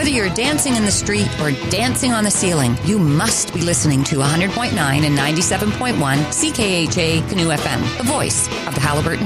Whether you're dancing in the street or dancing on the ceiling, you must be listening to 100.9 and 97.1 CKHA Canoe FM, the voice of the Halliburton